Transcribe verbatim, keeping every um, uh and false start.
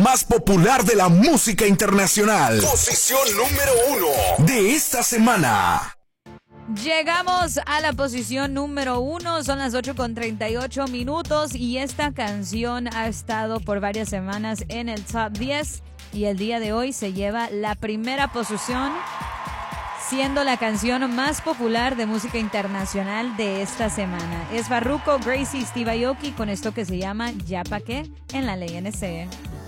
más popular de la música internacional. Posición número uno de esta semana. Llegamos a la posición número uno, son las ocho con treinta y ocho minutos y esta canción ha estado por varias semanas en el top diez y el día de hoy se lleva la primera posición, siendo la canción más popular de música internacional de esta semana. Es Farruko, Gracie y Steve Aoki con esto que se llama Ya Pa' Qué en la Ley N C.